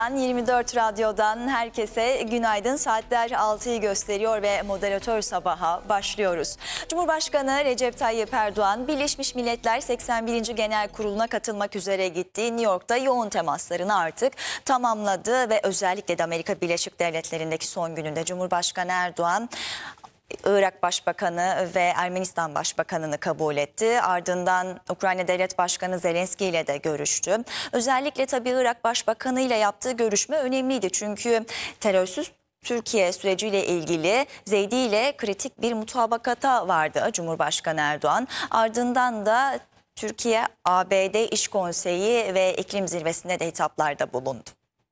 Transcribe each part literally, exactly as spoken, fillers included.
yirmi dört Radyo'dan herkese günaydın. Saatler altıyı gösteriyor ve moderatör sabaha başlıyoruz. Cumhurbaşkanı Recep Tayyip Erdoğan, Birleşmiş Milletler seksen birinci Genel Kurulu'na katılmak üzere gittiği New York'ta yoğun temaslarını artık tamamladı ve özellikle de Amerika Birleşik Devletleri'ndeki son gününde Cumhurbaşkanı Erdoğan, Irak Başbakanı ve Ermenistan Başbakanı'nı kabul etti. Ardından Ukrayna Devlet Başkanı Zelenski ile de görüştü. Özellikle tabii Irak Başbakanı ile yaptığı görüşme önemliydi. Çünkü terörsüz Türkiye süreciyle ilgili Zeydi ile kritik bir mutabakata vardı Cumhurbaşkanı Erdoğan. Ardından da Türkiye A B D İş Konseyi ve iklim zirvesinde de hitaplarda bulundu.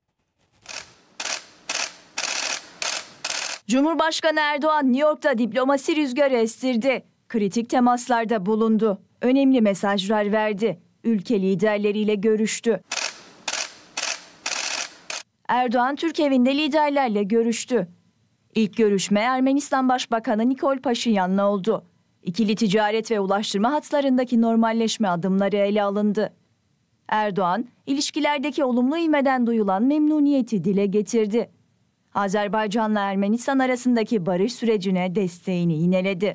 Cumhurbaşkanı Erdoğan New York'ta diplomasi rüzgarı estirdi. Kritik temaslarda bulundu. Önemli mesajlar verdi. Ülke liderleriyle görüştü. Erdoğan Türk evinde liderlerle görüştü. İlk görüşme Ermenistan Başbakanı Nikol Paşinyan'la oldu. İkili ticaret ve ulaştırma hatlarındaki normalleşme adımları ele alındı. Erdoğan, ilişkilerdeki olumlu ivmeden duyulan memnuniyeti dile getirdi. Azerbaycan'la Ermenistan arasındaki barış sürecine desteğini yineledi.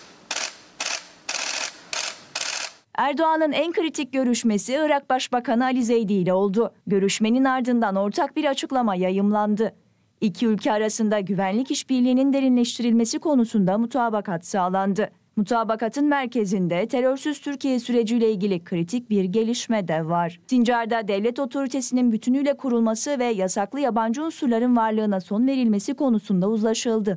Erdoğan'ın en kritik görüşmesi Irak Başbakanı Ali Zeydi ile oldu. Görüşmenin ardından ortak bir açıklama yayımlandı. İki ülke arasında güvenlik işbirliğinin derinleştirilmesi konusunda mutabakat sağlandı. Mutabakatın merkezinde terörsüz Türkiye süreciyle ilgili kritik bir gelişme de var. Sincar'da devlet otoritesinin bütünüyle kurulması ve yasaklı yabancı unsurların varlığına son verilmesi konusunda uzlaşıldı.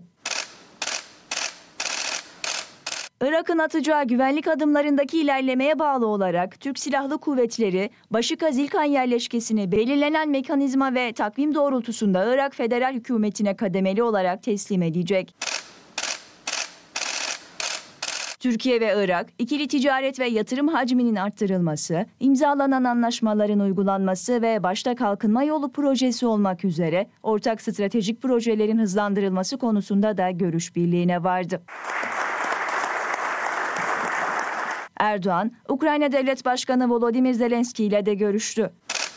Irak'ın atacağı güvenlik adımlarındaki ilerlemeye bağlı olarak Türk Silahlı Kuvvetleri, Başıkaz İlkan yerleşkesini belirlenen mekanizma ve takvim doğrultusunda Irak Federal Hükümeti'ne kademeli olarak teslim edecek. Türkiye ve Irak, ikili ticaret ve yatırım hacminin arttırılması, imzalanan anlaşmaların uygulanması ve başta kalkınma yolu projesi olmak üzere ortak stratejik projelerin hızlandırılması konusunda da görüş birliğine vardı. Erdoğan, Ukrayna Devlet Başkanı Volodymyr Zelenski ile de görüştü.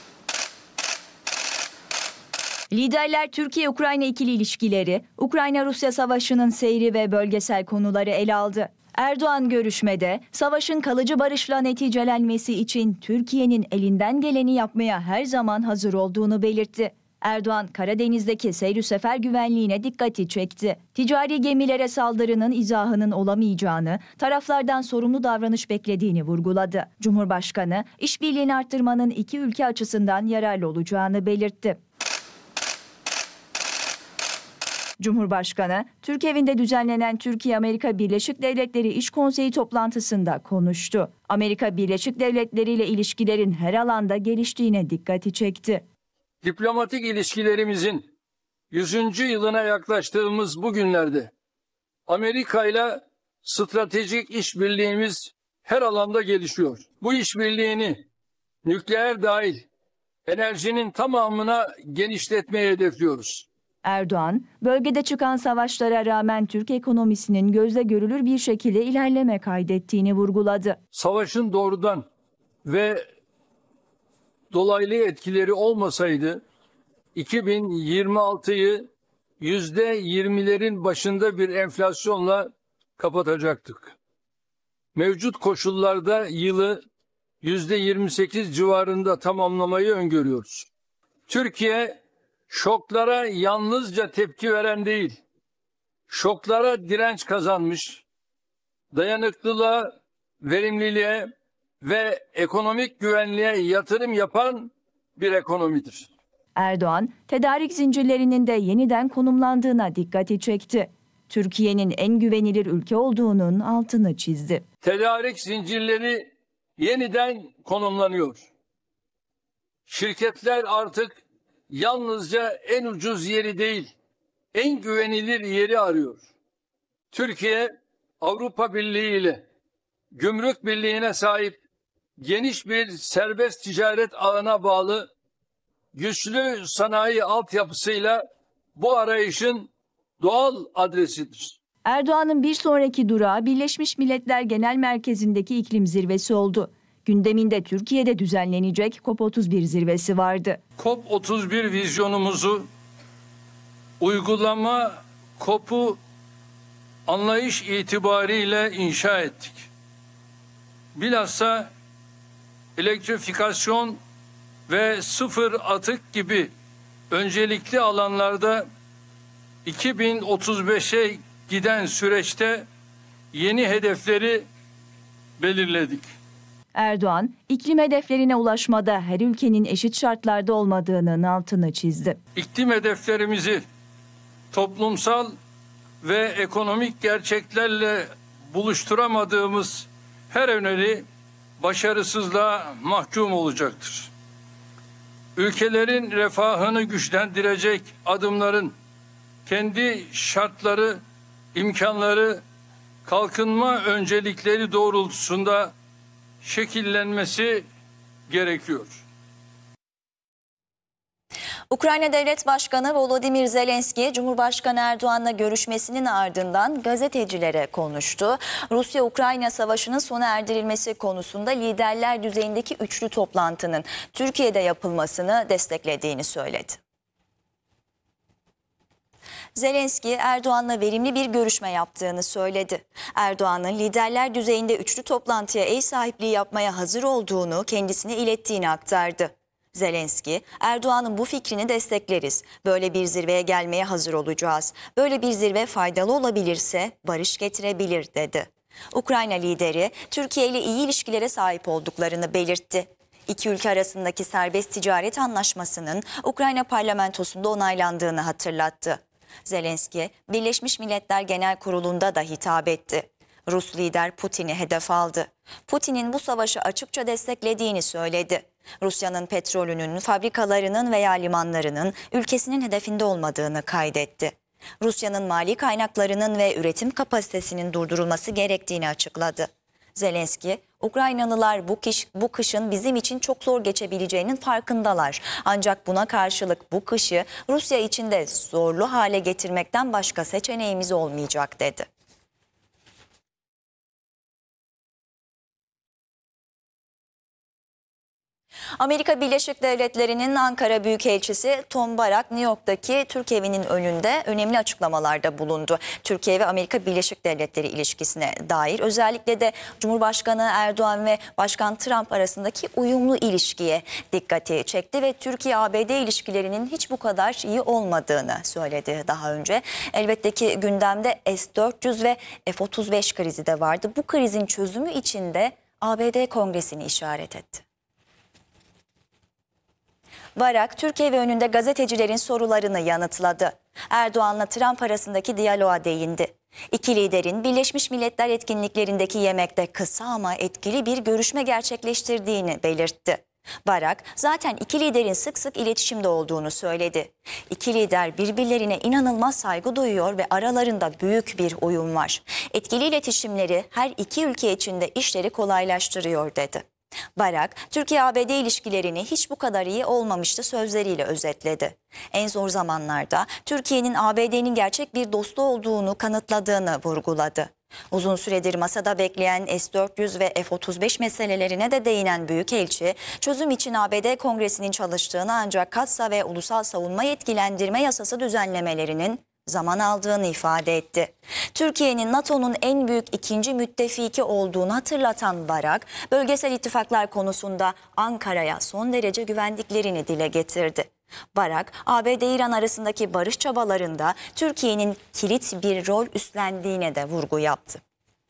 Liderler Türkiye-Ukrayna ikili ilişkileri, Ukrayna-Rusya savaşının seyri ve bölgesel konuları ele aldı. Erdoğan görüşmede savaşın kalıcı barışla neticelenmesi için Türkiye'nin elinden geleni yapmaya her zaman hazır olduğunu belirtti. Erdoğan, Karadeniz'deki seyir sefer güvenliğine dikkati çekti. Ticari gemilere saldırının izahının olamayacağını, taraflardan sorumlu davranış beklediğini vurguladı. Cumhurbaşkanı, işbirliğini arttırmanın iki ülke açısından yararlı olacağını belirtti. Cumhurbaşkanı, Türk evinde düzenlenen Türkiye-Amerika Birleşik Devletleri İş Konseyi toplantısında konuştu. Amerika Birleşik Devletleri ile ilişkilerin her alanda geliştiğine dikkati çekti. Diplomatik ilişkilerimizin yüzüncü yılına yaklaştığımız bu günlerde Amerika ile stratejik işbirliğimiz her alanda gelişiyor. Bu işbirliğini nükleer dahil enerjinin tamamına genişletmeyi hedefliyoruz. Erdoğan, bölgede çıkan savaşlara rağmen Türk ekonomisinin gözle görülür bir şekilde ilerleme kaydettiğini vurguladı. Savaşın doğrudan ve dolaylı etkileri olmasaydı iki bin yirmi altıyı yüzde yirmilerin başında bir enflasyonla kapatacaktık. Mevcut koşullarda yılı yüzde yirmi sekiz civarında tamamlamayı öngörüyoruz. Türkiye şoklara yalnızca tepki veren değil, şoklara direnç kazanmış, dayanıklılığa, verimliliğe ve ekonomik güvenliğe yatırım yapan bir ekonomidir. Erdoğan, tedarik zincirlerinin de yeniden konumlandığına dikkati çekti. Türkiye'nin en güvenilir ülke olduğunun altını çizdi. Tedarik zincirleri yeniden konumlanıyor. Şirketler artık yalnızca en ucuz yeri değil, en güvenilir yeri arıyor. Türkiye, Avrupa Birliği ile Gümrük Birliği'ne sahip geniş bir serbest ticaret ağına bağlı güçlü sanayi altyapısıyla bu arayışın doğal adresidir. Erdoğan'ın bir sonraki durağı Birleşmiş Milletler Genel Merkezi'ndeki iklim zirvesi oldu. Gündeminde Türkiye'de düzenlenecek COP otuz bir zirvesi vardı. COP otuz bir vizyonumuzu uygulama COP'u anlayış itibariyle inşa ettik. Bilhassa elektrifikasyon ve sıfır atık gibi öncelikli alanlarda iki bin otuz beşe giden süreçte yeni hedefleri belirledik. Erdoğan, iklim hedeflerine ulaşmada her ülkenin eşit şartlarda olmadığının altını çizdi. İklim hedeflerimizi toplumsal ve ekonomik gerçeklerle buluşturamadığımız her öneri başarısızlığa mahkum olacaktır. Ülkelerin refahını güçlendirecek adımların kendi şartları, imkanları, kalkınma öncelikleri doğrultusunda şekillenmesi gerekiyor. Ukrayna Devlet Başkanı Volodymyr Zelenski, Cumhurbaşkanı Erdoğan'la görüşmesinin ardından gazetecilere konuştu. Rusya-Ukrayna savaşının sona erdirilmesi konusunda liderler düzeyindeki üçlü toplantının Türkiye'de yapılmasını desteklediğini söyledi. Zelenski, Erdoğan'la verimli bir görüşme yaptığını söyledi. Erdoğan'ın liderler düzeyinde üçlü toplantıya ev sahipliği yapmaya hazır olduğunu kendisine ilettiğini aktardı. Zelenski, Erdoğan'ın bu fikrini destekleriz. Böyle bir zirveye gelmeye hazır olacağız. Böyle bir zirve faydalı olabilirse barış getirebilir dedi. Ukrayna lideri Türkiye ile iyi ilişkilere sahip olduklarını belirtti. İki ülke arasındaki serbest ticaret anlaşmasının Ukrayna parlamentosunda onaylandığını hatırlattı. Zelenski, Birleşmiş Milletler Genel Kurulu'nda da hitap etti. Rus lider Putin'i hedef aldı. Putin'in bu savaşı açıkça desteklediğini söyledi. Rusya'nın petrolünün, fabrikalarının veya limanlarının ülkesinin hedefinde olmadığını kaydetti. Rusya'nın mali kaynaklarının ve üretim kapasitesinin durdurulması gerektiğini açıkladı. Zelenski, Ukraynalılar bu, kış, bu kışın bizim için çok zor geçebileceğinin farkındalar. Ancak buna karşılık bu kışı Rusya için de zorlu hale getirmekten başka seçeneğimiz olmayacak dedi. Amerika Birleşik Devletleri'nin Ankara Büyükelçisi Tom Barak, New York'taki Türk evinin önünde önemli açıklamalarda bulundu. Türkiye ve Amerika Birleşik Devletleri ilişkisine dair, özellikle de Cumhurbaşkanı Erdoğan ve Başkan Trump arasındaki uyumlu ilişkiye dikkati çekti ve Türkiye-A B D ilişkilerinin hiç bu kadar iyi olmadığını söyledi daha önce. Elbette ki gündemde S dört yüz ve F otuz beş krizi de vardı. Bu krizin çözümü için de A B D Kongresi'ni işaret etti. Barak, Türkiye ve önünde gazetecilerin sorularını yanıtladı. Erdoğan'la Trump arasındaki diyaloğa değindi. İki liderin Birleşmiş Milletler etkinliklerindeki yemekte kısa ama etkili bir görüşme gerçekleştirdiğini belirtti. Barak, zaten iki liderin sık sık iletişimde olduğunu söyledi. İki lider birbirlerine inanılmaz saygı duyuyor ve aralarında büyük bir uyum var. Etkili iletişimleri her iki ülke için de işleri kolaylaştırıyor dedi. Barak, Türkiye-A B D ilişkilerini hiç bu kadar iyi olmamıştı sözleriyle özetledi. En zor zamanlarda Türkiye'nin A B D'nin gerçek bir dostu olduğunu kanıtladığını vurguladı. Uzun süredir masada bekleyen S dört yüz ve F otuz beş meselelerine de değinen Büyükelçi, çözüm için A B D Kongresi'nin çalıştığını ancak Katsa ve Ulusal Savunma Yetkilendirme Yasası düzenlemelerinin zaman aldığını ifade etti. Türkiye'nin NATO'nun en büyük ikinci müttefiki olduğunu hatırlatan Barak, bölgesel ittifaklar konusunda Ankara'ya son derece güvendiklerini dile getirdi. Barak, A B D-İran arasındaki barış çabalarında Türkiye'nin kilit bir rol üstlendiğine de vurgu yaptı.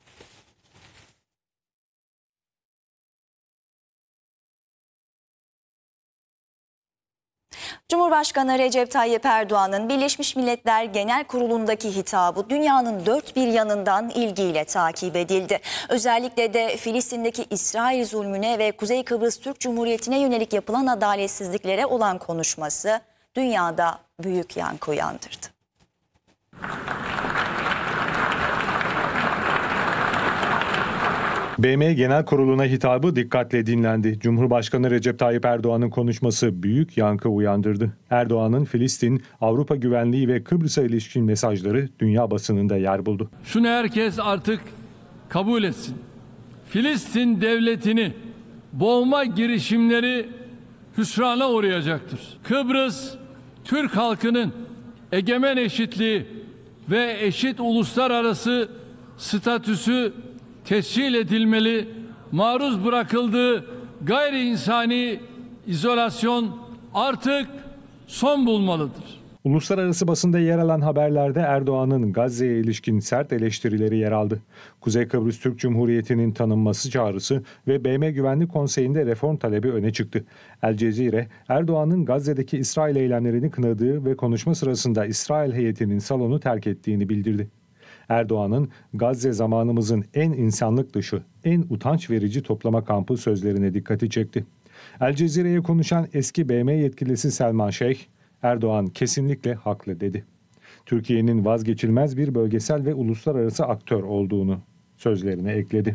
Cumhurbaşkanı Recep Tayyip Erdoğan'ın Birleşmiş Milletler Genel Kurulu'ndaki hitabı dünyanın dört bir yanından ilgiyle takip edildi. Özellikle de Filistin'deki İsrail zulmüne ve Kuzey Kıbrıs Türk Cumhuriyeti'ne yönelik yapılan adaletsizliklere olan konuşması dünyada büyük yankı uyandırdı. B M Genel Kurulu'na hitabı dikkatle dinlendi. Cumhurbaşkanı Recep Tayyip Erdoğan'ın konuşması büyük yankı uyandırdı. Erdoğan'ın Filistin, Avrupa güvenliği ve Kıbrıs'a ilişkin mesajları dünya basınında yer buldu. Şunu herkes artık kabul etsin. Filistin devletini boğma girişimleri hüsrana uğrayacaktır. Kıbrıs, Türk halkının egemen eşitliği ve eşit uluslararası statüsü tescil edilmeli, maruz bırakıldığı gayri insani izolasyon artık son bulmalıdır. Uluslararası basında yer alan haberlerde Erdoğan'ın Gazze'ye ilişkin sert eleştirileri yer aldı. Kuzey Kıbrıs Türk Cumhuriyeti'nin tanınması çağrısı ve B M Güvenlik Konseyi'nde reform talebi öne çıktı. El Cezire, Erdoğan'ın Gazze'deki İsrail eylemlerini kınadığı ve konuşma sırasında İsrail heyetinin salonu terk ettiğini bildirdi. Erdoğan'ın Gazze zamanımızın en insanlık dışı, en utanç verici toplama kampı sözlerine dikkati çekti. El Cezire'ye konuşan eski B M yetkilisi Selman Şeyh, Erdoğan kesinlikle haklı dedi. Türkiye'nin vazgeçilmez bir bölgesel ve uluslararası aktör olduğunu sözlerine ekledi.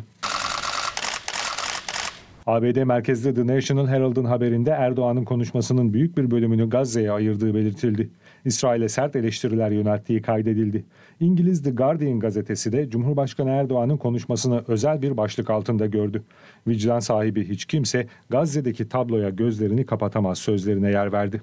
A B D merkezli The National Herald'ın haberinde Erdoğan'ın konuşmasının büyük bir bölümünü Gazze'ye ayırdığı belirtildi. İsrail'e sert eleştiriler yönelttiği kaydedildi. İngiliz The Guardian gazetesi de Cumhurbaşkanı Erdoğan'ın konuşmasını özel bir başlık altında gördü. Vicdan sahibi hiç kimse Gazze'deki tabloya gözlerini kapatamaz sözlerine yer verdi.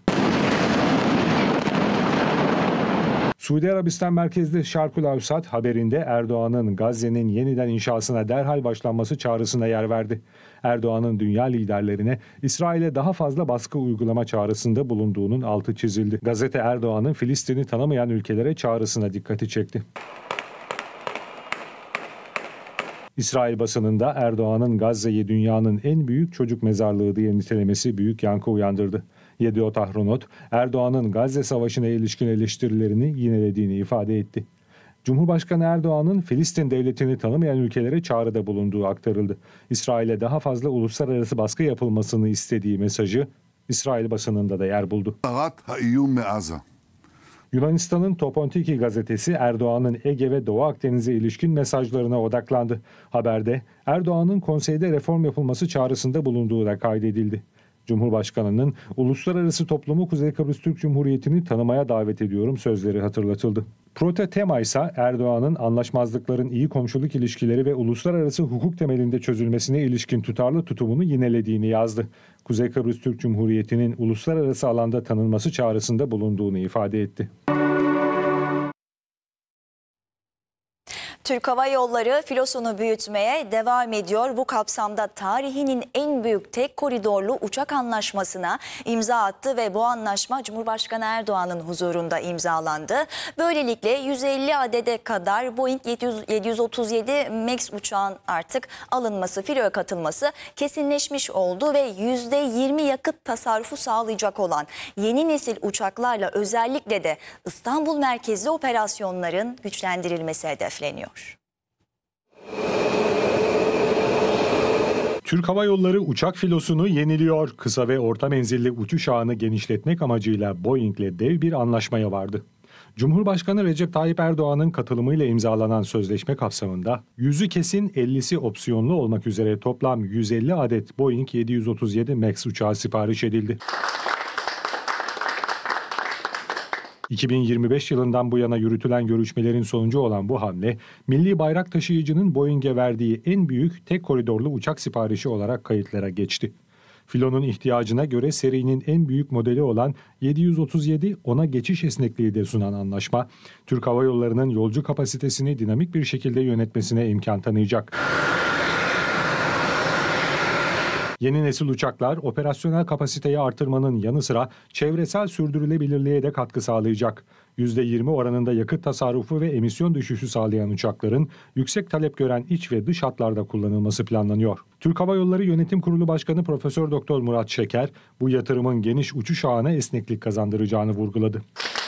Suudi Arabistan merkezli Şarkul Avsat haberinde Erdoğan'ın Gazze'nin yeniden inşasına derhal başlanması çağrısına yer verdi. Erdoğan'ın dünya liderlerine İsrail'e daha fazla baskı uygulama çağrısında bulunduğunun altı çizildi. Gazete Erdoğan'ın Filistin'i tanımayan ülkelere çağrısına dikkati çekti. İsrail basınında Erdoğan'ın Gazze'yi dünyanın en büyük çocuk mezarlığı diye nitelemesi büyük yankı uyandırdı. Yediot Ahronot, Erdoğan'ın Gazze Savaşı'na ilişkin eleştirilerini yinelediğini ifade etti. Cumhurbaşkanı Erdoğan'ın Filistin devletini tanımayan ülkelere çağrıda bulunduğu aktarıldı. İsrail'e daha fazla uluslararası baskı yapılmasını istediği mesajı İsrail basınında da yer buldu. Yunanistan'ın Topontiki gazetesi Erdoğan'ın Ege ve Doğu Akdeniz'e ilişkin mesajlarına odaklandı. Haberde Erdoğan'ın konseyde reform yapılması çağrısında bulunduğu da kaydedildi. Cumhurbaşkanının uluslararası toplumu Kuzey Kıbrıs Türk Cumhuriyeti'ni tanımaya davet ediyorum sözleri hatırlatıldı. Prote tema ise Erdoğan'ın anlaşmazlıkların iyi komşuluk ilişkileri ve uluslararası hukuk temelinde çözülmesine ilişkin tutarlı tutumunu yinelediğini yazdı. Kuzey Kıbrıs Türk Cumhuriyeti'nin uluslararası alanda tanınması çağrısında bulunduğunu ifade etti. Türk Hava Yolları filosunu büyütmeye devam ediyor. Bu kapsamda tarihinin en büyük tek koridorlu uçak anlaşmasına imza attı ve bu anlaşma Cumhurbaşkanı Erdoğan'ın huzurunda imzalandı. Böylelikle yüz elli adede kadar Boeing yedi yüz otuz yedi Max uçağın artık alınması, filoya katılması kesinleşmiş oldu ve yüzde yirmi yakıt tasarrufu sağlayacak olan yeni nesil uçaklarla özellikle de İstanbul merkezli operasyonların güçlendirilmesi hedefleniyor. Türk Hava Yolları uçak filosunu yeniliyor. Kısa ve orta menzilli uçuş ağını genişletmek amacıyla Boeing'le dev bir anlaşmaya vardı. Cumhurbaşkanı Recep Tayyip Erdoğan'ın katılımıyla imzalanan sözleşme kapsamında yüzü kesin ellisi opsiyonlu olmak üzere toplam yüz elli adet Boeing yedi yüz otuz yedi Max uçağı sipariş edildi. iki bin yirmi beş yılından bu yana yürütülen görüşmelerin sonucu olan bu hamle, milli bayrak taşıyıcının Boeing'e verdiği en büyük tek koridorlu uçak siparişi olarak kayıtlara geçti. Filonun ihtiyacına göre serinin en büyük modeli olan yedi yüz otuz yedi ona geçiş esnekliği de sunan anlaşma, Türk Hava Yolları'nın yolcu kapasitesini dinamik bir şekilde yönetmesine imkan tanıyacak. Yeni nesil uçaklar operasyonel kapasiteyi artırmanın yanı sıra çevresel sürdürülebilirliğe de katkı sağlayacak. yüzde yirmi oranında yakıt tasarrufu ve emisyon düşüşü sağlayan uçakların yüksek talep gören iç ve dış hatlarda kullanılması planlanıyor. Türk Hava Yolları Yönetim Kurulu Başkanı Profesör Doktor Murat Şeker, bu yatırımın geniş uçuş ağına esneklik kazandıracağını vurguladı.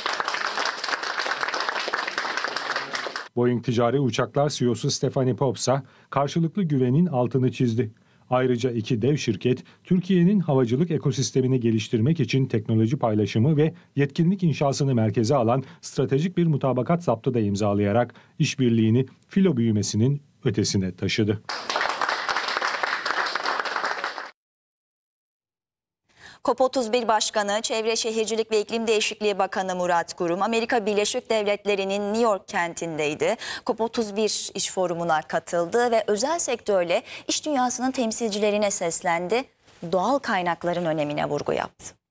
Boeing Ticari Uçaklar C E O'su Stephanie Popsa karşılıklı güvenin altını çizdi. Ayrıca iki dev şirket, Türkiye'nin havacılık ekosistemini geliştirmek için teknoloji paylaşımı ve yetkinlik inşasını merkeze alan stratejik bir mutabakat zaptı da imzalayarak işbirliğini filo büyümesinin ötesine taşıdı. COP otuz bir Başkanı, Çevre Şehircilik ve İklim Değişikliği Bakanı Murat Kurum, Amerika Birleşik Devletleri'nin New York kentindeydi. COP otuz bir iş forumuna katıldı ve özel sektörle iş dünyasının temsilcilerine seslendi. Doğal kaynakların önemine vurgu yaptı.